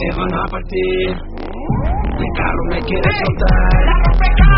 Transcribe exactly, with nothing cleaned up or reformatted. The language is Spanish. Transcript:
te van a partir. Mi carro me quiere explotar.